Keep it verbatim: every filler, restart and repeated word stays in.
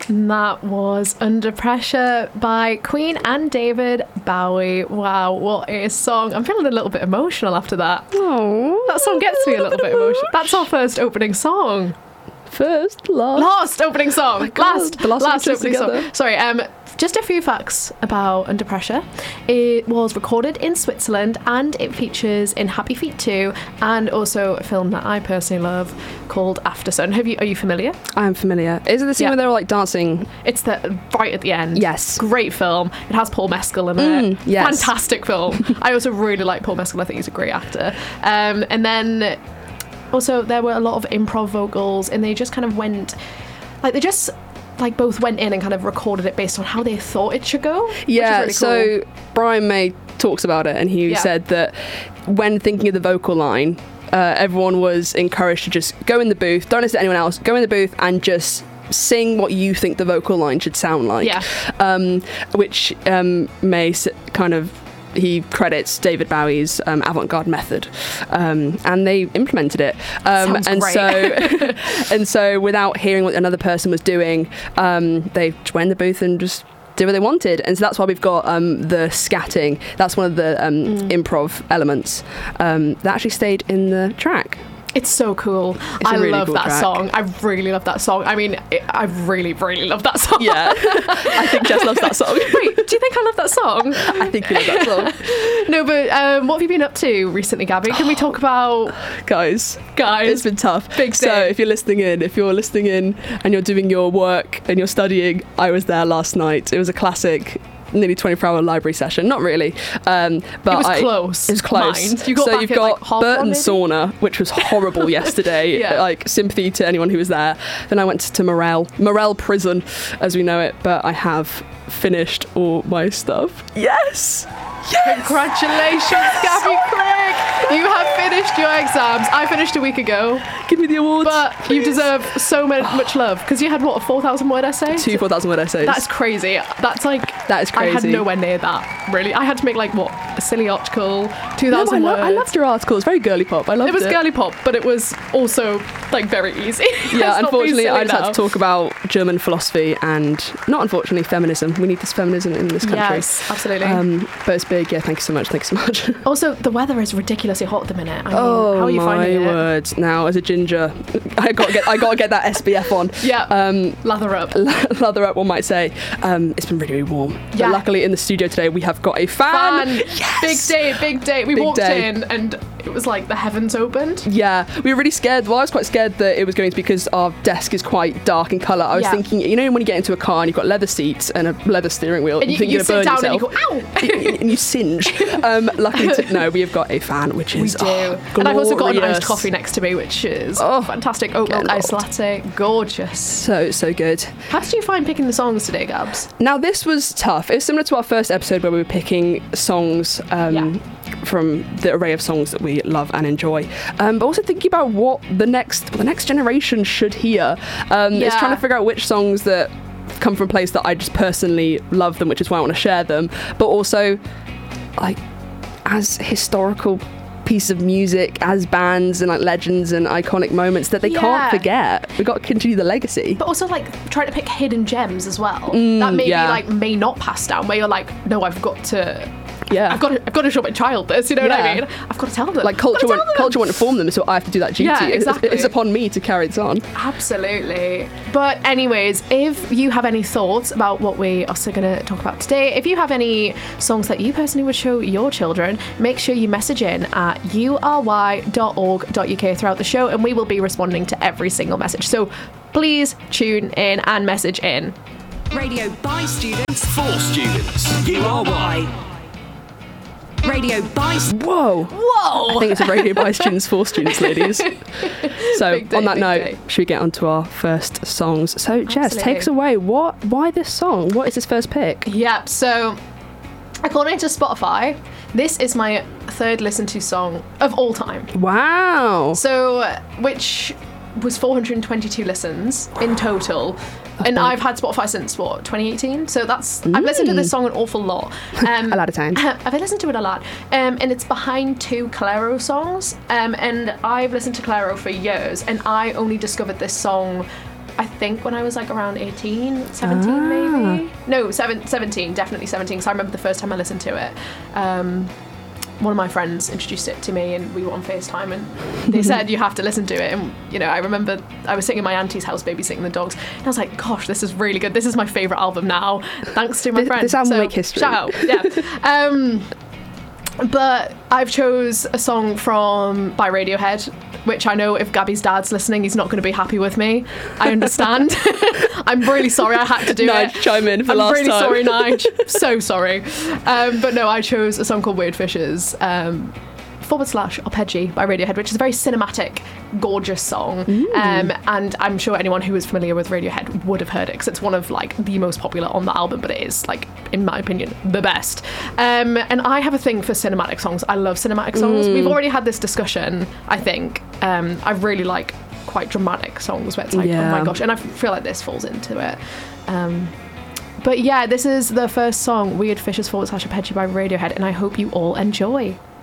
And that was Under Pressure by Queen and David Bowie. Wow, what a song. I'm feeling a little bit emotional after that. Oh, that song gets me a little bit emotional. That's our first opening song. First, last. Last opening song. Oh God, last, the last, last opening together. song. Sorry, um, just a few facts about Under Pressure. It was recorded in Switzerland and it features in Happy Feet two and also a film that I personally love called Aftersun. Have you? Are you familiar? I am familiar. Is it the scene Yeah. where they were like dancing? It's the right at the end. Yes. Great film. It has Paul Mescal in it. Mm, yes. Fantastic film. I also really like Paul Mescal. I think he's a great actor. Um, and then also there were a lot of improv vocals and they just kind of went, like they just like both went in and kind of recorded it based on how they thought it should go. Yeah, which is really cool. so Brian May talks about it and he Yeah. said that when thinking of the vocal line, uh, everyone was encouraged to just go in the booth, don't listen to anyone else, go in the booth and just sing what you think the vocal line should sound like. Yeah. Um, which um, May s- kind of he credits David Bowie's um, avant-garde method, um, and they implemented it. Um, Sounds and great. so, and so, without hearing what another person was doing, um, they just went in the booth and just did what they wanted. And so that's why we've got um, the scatting. That's one of the um, Mm. improv elements um, that actually stayed in the track. It's so cool. It's a I really love cool that track. song. I really love that song. I mean, it, I really, really love that song. Yeah, I think Jess loves that song. Wait, do you think I love that song? I think you love that song. No, but um, what have you been up to recently, Gabby? Can we talk about Guys, guys? it's been tough. Big So day. if you're listening in, if you're listening in and you're doing your work and you're studying, I was there last night. It was a classic nearly twenty-four hour library session. Not really, um, but It was I, close. It was close. Mind. You got so back you've at, got like, half Burton one, maybe? Sauna, which was horrible yesterday. Yeah. Like sympathy to anyone who was there. Then I went to Morel, Morel Prison, as we know it. But I have finished all my stuff. Yes. Yes. Congratulations, Gabby Craig! You have finished your exams. I finished a week ago, Give me the awards. but you please. deserve so much, much love because you had what, a four thousand word essay? two four thousand word essays. That's crazy. That's like That is I had crazy. nowhere near that. Really, I had to make like what a silly article, two No, I, thousand lo- words. I loved your article. It's very girly pop. I loved it it. was girly pop, but it was also like very easy. Let's Yeah, not be unfortunately, I silly just had now. to talk about German philosophy and, not unfortunately, feminism. We need this feminism in this country. Yes, absolutely. Um, but it's big. Yeah, thank you so much. Thank you so much. Also, the weather is ridiculously hot at the minute. I mean, oh how are you my finding it? word! Now, as a ginger, I got to get I got to get that S B F on. Yeah, Um, lather up. lather up, one might say. Um, it's been really, really warm. Yeah. But luckily, in the studio today, we have got a fan. Fun. Yes! Big day, big day. We Big walked day. in and it was like the heavens opened. Yeah, we were really scared. Well, I was quite scared that it was going to be because our desk is quite dark in colour. I was Yeah. thinking, you know, when you get into a car and you've got leather seats and a leather steering wheel, And you, think you you're sit going to down burn and you yourself. go, ow! and you singe. Um, luckily, to, no, we have got a fan, which We is do. oh, and I've also got an glorious. iced coffee next to me, which is Oh, fantastic. Oat get milk iced locked. latte. Gorgeous. So so good. How did you find picking the songs today, Gabs? Now this was tough. It's similar to our first episode where we were picking songs um, Yeah. from the array of songs that we love and enjoy, um, but also thinking about what the next the next generation should hear. Um, It's Yeah. trying to figure out which songs that come from a place that I just personally love them, which is why I want to share them, but also like as historical piece of music, as bands and like legends and iconic moments that they Yeah. can't forget. We've got to continue the legacy. But also like trying to pick hidden gems as well. that maybe yeah. like may not pass down. Where you're like, no, I've got to. Yeah. I've got to. I've got to show my child this. You know what I Yeah. mean? I've got to tell them. Like I've got culture to tell won't, them. culture won't inform them, so I have to do that duty. Yeah, It's- exactly. It's, upon me to carry it on. Absolutely. But anyways, if you have any thoughts about what we are also going to talk about today, if you have any songs that you personally would show your children, make sure you message in at u r y dot org dot u k throughout the show and we will be responding to every single message. So please tune in and message in. Radio by students. For students. U R Y. Radio by Whoa! Whoa! I think it's a radio by students for students, ladies. So Big day, on that big note, day. should we get on to our first songs? So Jess, Absolutely. take us away. What? Why this song? What is this first pick? Yep, so according to Spotify, this is my third listened to song of all time. Wow! So, which was four hundred twenty-two listens in total. And I've had Spotify since, what, twenty eighteen? So that's, I've listened to this song an awful lot. Um, A lot of times. I've listened to it a lot. Um, and it's behind two Calero songs. Um, and I've listened to Calero for years. And I only discovered this song I think when I was like around eighteen, seventeen Ah. maybe. No, seven, seventeen, definitely seventeen, because I remember the first time I listened to it. Um, one of my friends introduced it to me and we were on FaceTime and they said you have to listen to it, and you know, I remember I was sitting in my auntie's house babysitting the dogs and I was like, gosh, this is really good, this is my favourite album now, thanks to my This- friend. this album So, will make history. shout out. Yeah. um, but I've chose a song from by Radiohead, which I know if Gabby's dad's listening, he's not going to be happy with me. I understand. I'm really sorry I had to do Nige, it. chime in for I'm last really time. sorry, Nige. So sorry. Um, but no, I chose a song called Weird Fishes. Um, forward slash Arpeggi by Radiohead, which is a very cinematic, gorgeous song. Um, and I'm sure anyone who is familiar with Radiohead would have heard it because it's one of like the most popular on the album, but it is like, in my opinion, the best. Um, and I have a thing for cinematic songs. I love cinematic songs. We've already had this discussion, I think. Um, I really like quite dramatic songs where it's like, Yeah. oh my gosh, and I feel like this falls into it. Um, but yeah, this is the first song, Weird Fishes forward slash Arpeggi by Radiohead, and I hope you all enjoy.